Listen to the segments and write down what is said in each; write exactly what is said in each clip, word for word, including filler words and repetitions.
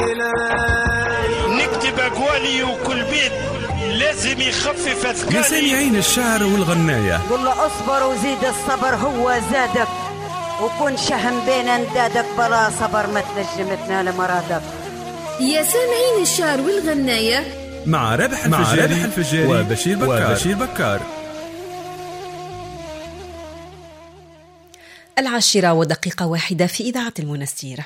نكتب أقوالي وكل بيت لازم يخفف أثقالي. يا سامعين الشعر والغناية، قل له اصبر وزيد الصبر هو زادك، وكن شهم بين اندادك بلا صبر ما تنجم تنال مرادك. يا سامعين الشعر والغناية مع ربح الفجاري, مع ربح الفجاري وبشير بكار, وبشير بكار. العاشرة ودقيقة واحدة في إذاعة المنستير.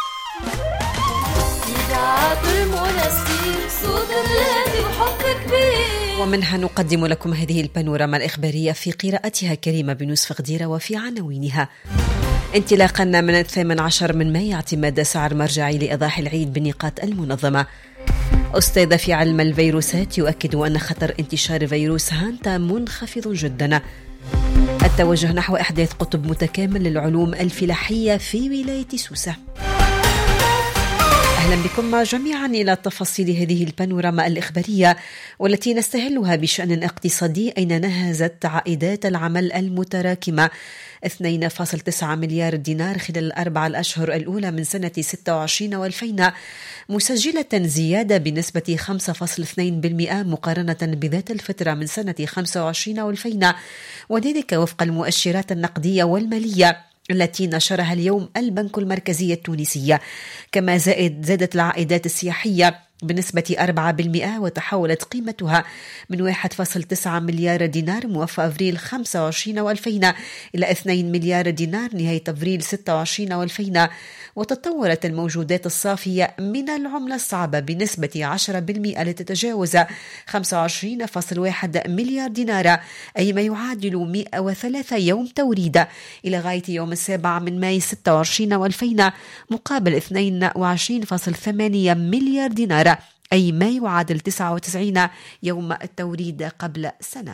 إذاعة المنستير صوت الذي وحب كبير، ومنها نقدم لكم هذه البانوراما الإخبارية في قراءتها كريمة بن يوسف غديرة وفي عناوينها: انطلاقا من الثامن عشر من ماي اعتماد سعر مرجعي لإيضاح العيد بالنقاط المنظمة. أستاذ في علم الفيروسات يؤكد أن خطر انتشار فيروس هانتا منخفض جدا. التوجه نحو إحداث قطب متكامل للعلوم الفلاحية في ولاية سوسة. أهلا بكم جميعا إلى تفاصيل هذه البانوراما الإخبارية، والتي نستهلها بشأن اقتصادي أين نهزت عائدات العمل المتراكمة اثنين فاصلة تسعة مليار دينار خلال الأربع الأشهر الأولى من سنة ستة وعشرين والفين، مسجلة زيادة بنسبة خمسة فاصلة اثنين بالمئة مقارنة بذات الفترة من سنة خمسة وعشرين والفين، وذلك وفق المؤشرات النقدية والمالية التي نشرها اليوم البنك المركزي التونسي. كما زائد زادت العائدات السياحية بنسبة أربعة بالمئة، وتحولت قيمتها من واحد فاصلة تسعة مليار دينار موفى أفريل خمسة وعشرين والفين إلى اثنين مليار دينار نهاية أفريل ستة وعشرين والفين. وتطورت الموجودات الصافية من العملة الصعبة بنسبة عشرة بالمئة لتتجاوز خمسة وعشرين فاصلة واحد مليار دينار، أي ما يعادل مئة وثلاثة يوم توريد إلى غاية يوم السابع من ماي ستة وعشرين والفين، مقابل اثنين وعشرين فاصلة ثمانية مليار دينار، أي ما يعادل تسعة وتسعين يوم التوريد قبل سنة.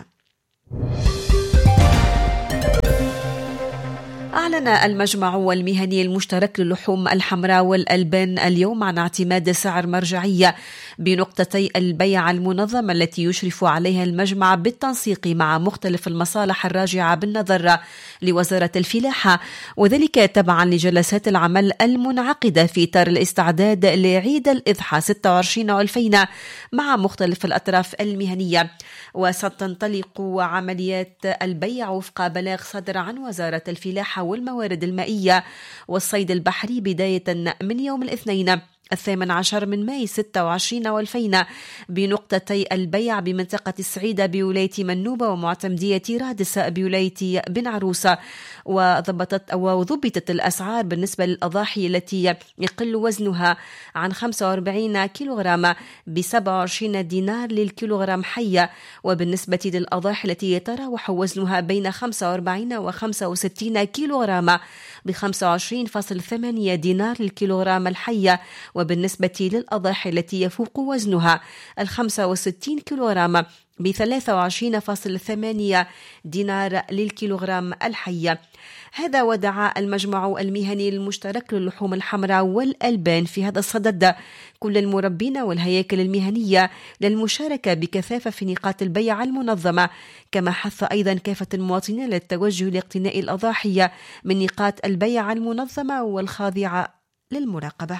أعلن المجمع المهني المشترك للحوم الحمراء والألبان اليوم عن اعتماد سعر مرجعية بنقطتي البيع المنظمة التي يشرف عليها المجمع بالتنسيق مع مختلف المصالح الراجعة بالنظر لوزارة الفلاحة، وذلك تبعا لجلسات العمل المنعقدة في إطار الاستعداد لعيد الإضحى ستة وعشرين والفين مع مختلف الأطراف المهنية. وستنطلق عمليات البيع وفق بلاغ صدر عن وزارة الفلاحة والموارد المائية والصيد البحري بداية من يوم الاثنين الثامن عشر من ماي ستة وعشرين والفين بنقطتي البيع بمنطقة السعيدة بولاية منوبة ومعتمدية رادس بولاية بن عروسة. وضبطت أو ضبطت الأسعار بالنسبة للأضاحي التي يقل وزنها عن خمسة وأربعين كيلوغرام ب سبعة وعشرين دينار للكيلوغرام حية، وبالنسبة للأضاحي التي يتراوح وزنها بين خمسة وأربعين و خمسة وستين كيلوغرام ب خمسة وعشرين فاصلة ثمانية دينار للكيلوغرام الحية، وبالنسبة للأضاحي التي يفوق وزنها الخمسة وستين كيلوغرام ب ثلاثة وعشرين فاصلة ثمانية دينار للكيلوغرام الحية. هذا ودعا المجمع المهني المشترك للحوم الحمراء والألبان في هذا الصدد كل المربين والهياكل المهنية للمشاركة بكثافة في نقاط البيع المنظمة، كما حث أيضا كافة المواطنين للتوجه لاقتناء الأضاحي من نقاط البيع المنظمة والخاضعة للمراقبة.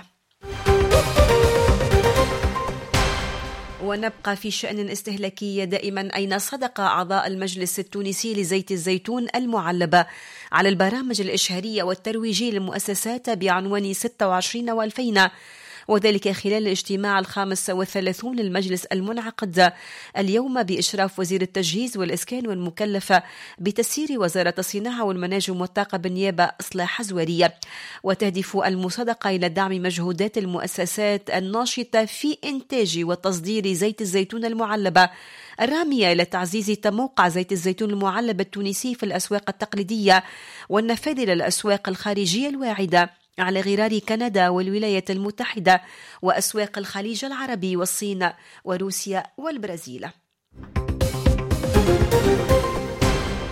ونبقى في شأن استهلاكي دائما، أين صدق أعضاء المجلس التونسي لزيت الزيتون المعلبة على البرامج الإشهارية والترويجية للمؤسسات بعنوان ستة وعشرين والفين، وذلك خلال الاجتماع الخامس والثلاثون للمجلس المنعقد اليوم بإشراف وزير التجهيز والإسكان والمكلفة بتسيير وزارة الصناعة والمناجم والطاقة بالنيابة إصلاح زوارية. وتهدف المصادقة إلى دعم مجهودات المؤسسات الناشطة في إنتاج وتصدير زيت الزيتون المعلبة، الرامية إلى تعزيز تموقع زيت الزيتون المعلب التونسي في الأسواق التقليدية والنفاذ للأسواق الخارجية الواعدة على غرار كندا والولايات المتحدة وأسواق الخليج العربي والصين وروسيا والبرازيل.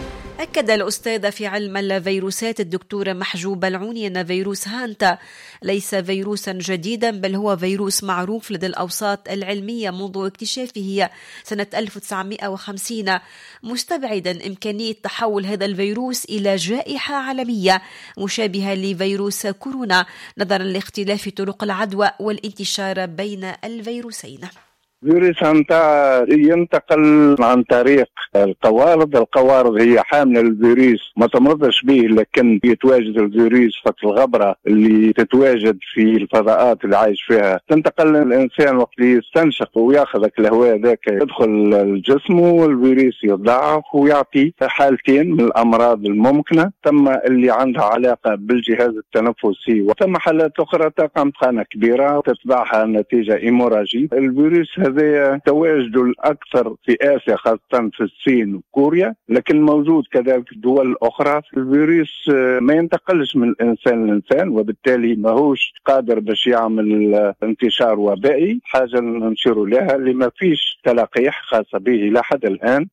أكد الأستاذة في علم الفيروسات الدكتورة محجوبة العوني أن فيروس هانتا ليس فيروسا جديدا، بل هو فيروس معروف لدى الأوساط العلمية منذ اكتشافه سنة ألف وتسعمائة وخمسين، مستبعدا إمكانية تحول هذا الفيروس إلى جائحة عالمية مشابهة لفيروس كورونا نظرا لاختلاف طرق العدوى والانتشار بين الفيروسين. فيروس هانتا ينتقل عن طريق القوارض. القوارض هي حاملة الفيروس، ما تمرضش به، لكن يتواجد الفيروس فك الغبرة اللي تتواجد في الفضاءات اللي عايش فيها. تنتقل للإنسان وقت يستنشق وياخذ الهواء ذاك يدخل الجسم، والفيروس يضاعف ويعطي حالتين من الأمراض الممكنة. ثم اللي عندها علاقة بالجهاز التنفسي، وثم حالات أخرى تقع امتحانة كبيرة تتبعها نتيجة إيموراجي. الفيروس هذا تواجده الأكثر في آسيا، خاصة في الصين وكوريا، لكن موجود كذلك في دول أخرى. الفيروس ما ينتقلش من الإنسان للإنسان، وبالتالي ما هوش قادر باش يعمل انتشار وبائي، حاجة ننشر لها اللي ما فيش تلقيح خاصة به لحد الآن.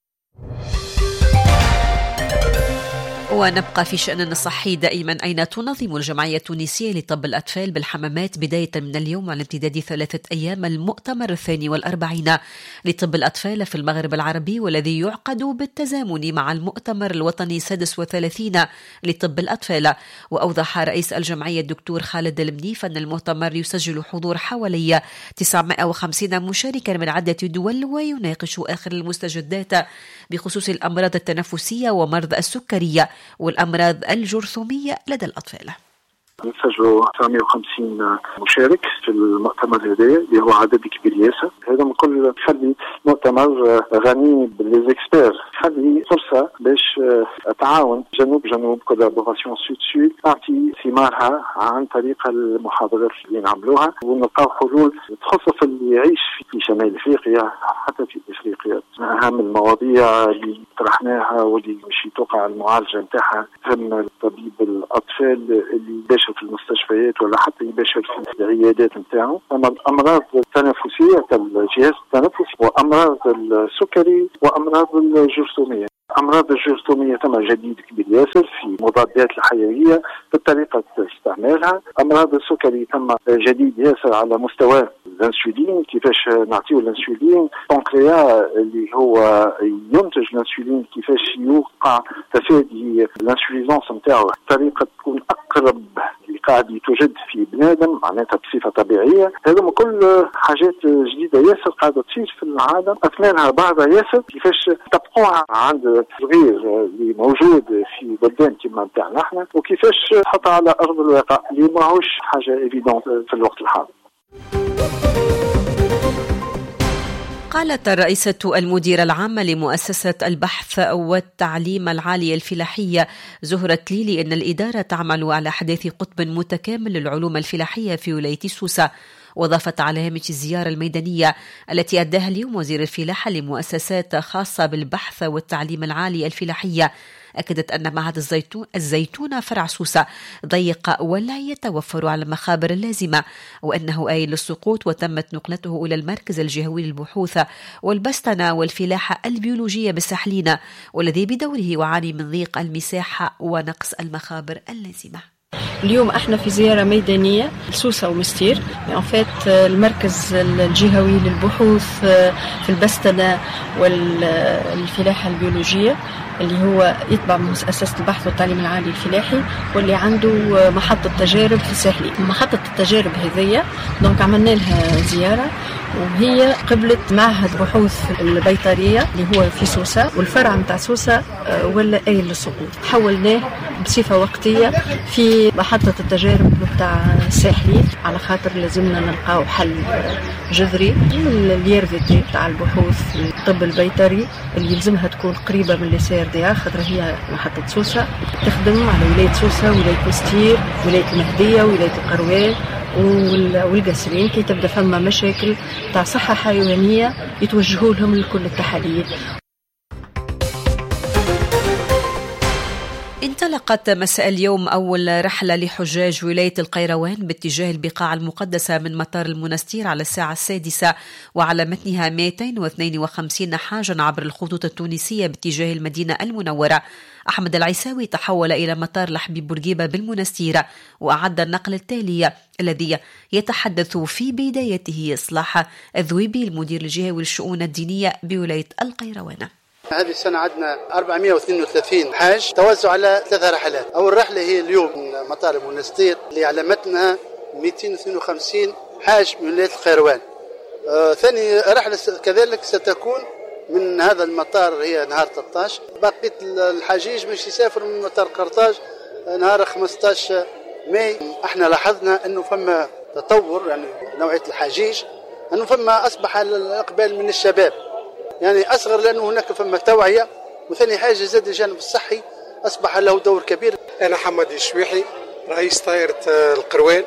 ونبقى في شأننا الصحي دائما، أين تنظم الجمعية التونسية لطب الأطفال بالحمامات بداية من اليوم على امتداد ثلاثة أيام المؤتمر الثاني والأربعين لطب الأطفال في المغرب العربي، والذي يعقد بالتزامن مع المؤتمر الوطني السادس والثلاثين لطب الأطفال. وأوضح رئيس الجمعية الدكتور خالد المنيف أن المؤتمر يسجل حضور حوالي تسعمائة وخمسين مشاركا من عدة دول، ويناقش آخر المستجدات بخصوص الأمراض التنفسية ومرض السكرية والأمراض الجرثومية لدى الأطفال. نسجلوا تسعمائة وخمسين مشارك في المؤتمر هذا اللي هو عدد كبير ياسر. هذا من كل خلي مؤتمر غني بالإكسبير، خلي فرصة باش التعاون جنوب جنوب كولابوراسيون سود سود تعطي ثمارها عن طريق المحاضرات اللي نعملوها، ونلقاو حلول تخصص اللي يعيش في شمال افريقيا حتى في افريقيا. اهم المواضيع اللي طرحناها واللي مش توقع المعالجه نتاعها هم طبيب الاطفال اللي يباشر في المستشفيات ولا حتى يباشر في العيادات نتاعو، اما الامراض التنفسيه كالجهاز التنفسي وامراض السكري وامراض الجرثوميه. أمراض الجرثومية تم جديد كبير ياسر في مضادات الحيوية بطريقة استعمالها. أمراض السكري تم جديد ياسر على مستوى الانسولين، كيفاش نعطيه الانسولين، بنكريا اللي هو ينتج الانسولين كيفاش يوقع تفادي الانسوليزونس نتاعو بطريقة تكون أقرب اللي قاعد توجد في بنادم، معناتها بصفة طبيعية. هذا كل حاجات جديدة ياسر قاعدة تصير في العالم، أثمانها بعضها ياسر كيفاش تبقوها عند صغير اللي موجود في بلدان كما بتاعنا احنا، وكيفاش تحط على أرض الواقع اللي ماهوش حاجة إيفيدونت في الوقت الحاضر. قالت الرئيسة المديرة العامة لمؤسسة البحث والتعليم العالي الفلاحية زهرة ليلي أن الإدارة تعمل على إحداث قطب متكامل للعلوم الفلاحية في ولاية سوسة. وضافت على هامش الزيارة الميدانية التي أداها اليوم وزير الفلاحة لمؤسسات خاصة بالبحث والتعليم العالي الفلاحية، أكدت أن معهد الزيتون الزيتونة فرع سوسة ضيق ولا يتوفر على المخابر اللازمة، وأنه آيل للسقوط، وتمت نقلته إلى المركز الجهوي للبحوث والبستنة والفلاحة البيولوجية بالسحلينة، والذي بدوره يعاني من ضيق المساحة ونقص المخابر اللازمة. اليوم احنا في زيارة ميدانية لسوسة ومستير، يعني المركز الجهوي للبحوث في البستنة والفلاحة البيولوجية اللي هو يتبع مؤسسة البحث والتعليم العالي الفلاحي، واللي عنده محطة تجارب في الساحلي. محطة التجارب هذية دونك عملنا لها زيارة، وهي قبلت معهد بحوث البيطرية اللي هو في سوسة، والفرع متاع سوسة ولا آيل للسقوط حولناه بصفة وقتية في محطة التجارب متاع الساحلي، على خاطر لازمنا نلقاو حل جذري لليرفيتي تاع البحوث الطب البيطري اللي يلزمها تكون قريبة من السي ار دي ا، خاطر هي محطة سوسة تخدم على ولاية سوسة، ولاية مستير، ولاية المهدية، ولاية القروان والقصرين، كي تبدا فما مشاكل تاع صحة حيوانية يتوجهوا لهم لكل التحاليل. انطلقت مساء اليوم أول رحلة لحجاج ولاية القيروان باتجاه البقاع المقدسة من مطار المنستير على الساعة السادسة، وعلى متنها مئتين واثنين وخمسين حاجا عبر الخطوط التونسية باتجاه المدينة المنورة أحمد العيساوي تحول إلى مطار لحبيب بورقيبة بالمنستيرة وأعد النقل التالي الذي يتحدث في بدايته إصلاح الذويبي المدير الجهوي للشؤون الدينية بولاية القيروان. هذه السنة عندنا أربعمائة واثنين وثلاثين حاج توزع على ثلاثة رحلات. أول رحلة هي اليوم من مطار المنستير اللي علمتنا مئتين واثنين وخمسين حاج من ولاية القيروان. آه ثاني رحلة كذلك ستكون من هذا المطار هي نهار ثلاثة عشر. بقية الحجيج باش يسافر من مطار قرطاج نهار خمسة عشر ماي. احنا لاحظنا انه فما تطور يعني نوعية الحجيج، انه فما اصبح الاقبال من الشباب يعني اصغر لانه هناك فما توعية، وثاني حاجة زاد الجانب الصحي اصبح له دور كبير. انا حمد الشويحي رئيس طائرة القروان.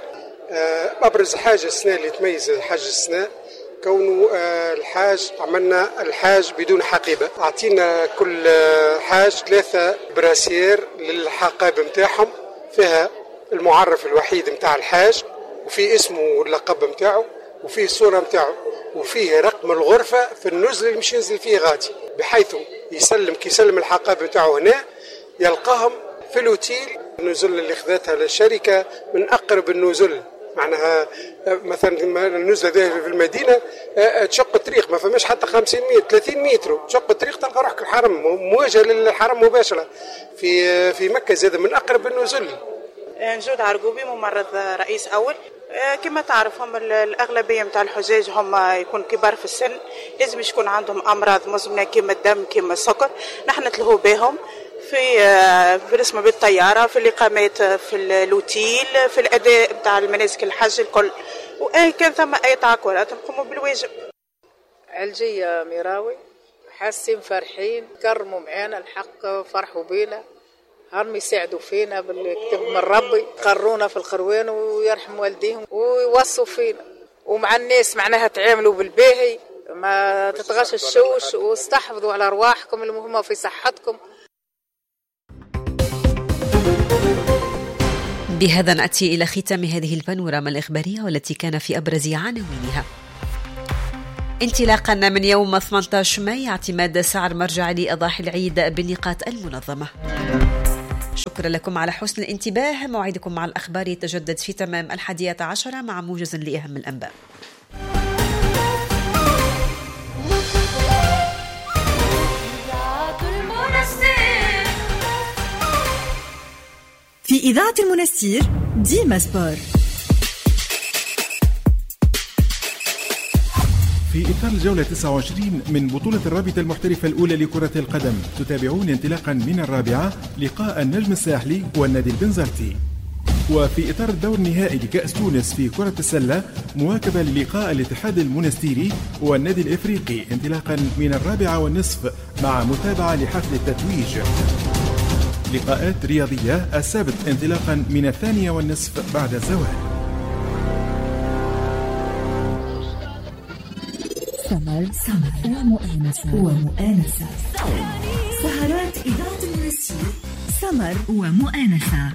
ابرز حاجة السنة اللي تميز الحاج السنة كونه الحاج عملنا الحاج بدون حقيبة. أعطينا كل حاج ثلاثة براسير للحقائب متاعهم، فيها المعرف الوحيد متاع الحاج وفيه اسمه واللقب متاعه وفيه الصورة متاعه وفيه رقم الغرفة في النزل اللي مش ينزل فيه غادي، بحيث يسلم كي يسلم الحقائب متاعه هنا يلقاهم في الأوتيل. النزل اللي خذتها للشركة من أقرب النزل، معناها مثلا النزله في المدينه تشق الطريق ما فماش حتى خمسين متر ثلاثين متر، تشق الطريق تلقى روحك الحرم مواجهه للحرم مباشره. في في مكه زاد من اقرب النزل. نجود عرقوبي ممرض رئيس اول. كما تعرف هم الاغلبيه نتاع الحجاج هم يكون كبار في السن، لازم يكون عندهم امراض مزمنه كما الدم كما السكر، نحن نتلهوا بهم في في الاسم بالطياره، في الاقامات في الاوتيل، في الاداء نتاع المناسك الحج الكل، واي كان ثم اي تعقلات نقوموا بالواجب. علجيه ميراوي حاسين فرحين، كرموا معانا الحق، فرحوا بينا، هم يساعدوا فينا بالكتب من ربي، قرونا في القروان ويرحم والديهم ويوصوا فينا، ومع الناس معناها تعاملوا بالباهي، ما تتغششوش واستحفظوا على ارواحكم، المهم في صحتكم. بهذا نأتي إلى ختام هذه البانوراما الإخبارية والتي كان في أبرز عناوينها. انطلاقا من يوم ثمانية عشر ماي اعتماد سعر مرجعي لأضاحي العيد بالنقاط المنظمة. شكرا لكم على حسن الانتباه. موعدكم مع الأخبار يتجدد في تمام الحادية عشرة مع موجز لأهم الأنباء. في إذاعة المنستير ديما سبور. في إطار الجولة تسعة وعشرين من بطولة الرابطة المحترفة الأولى لكرة القدم تتابعون انطلاقا من الرابعة لقاء النجم الساحلي والنادي البنزرتي. وفي إطار الدور النهائي لكأس تونس في كرة السلة مواكبة للقاء الاتحاد المنستيري والنادي الإفريقي انطلاقا من الرابعة والنصف مع متابعة لحفل التتويج. لقاءات رياضية السبت انطلاقا من الثانية والنصف بعد الزوال. سمر سمر ومؤانسة ومؤانسة سهرات إذاعة المنستير سمر ومؤانسة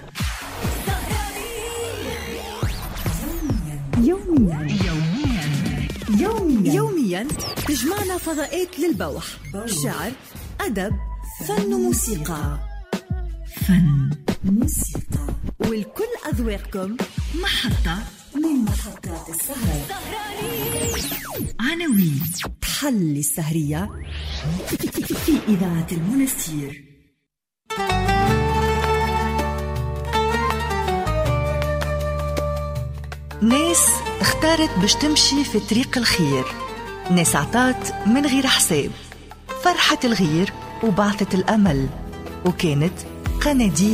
يوميا يوميا يوميا يوميا تجمعنا فضاءات للبوح، شعر، أدب، فن وموسيقى. فن موسيقى والكل أذواقكم محطة من محطات السهر. عناوين تحلي السهرية في إذاعة المنستير. ناس اختارت باش تمشي في طريق الخير، ناس عطات من غير حساب، فرحت الغير وبعثت الأمل، وكانت قناديل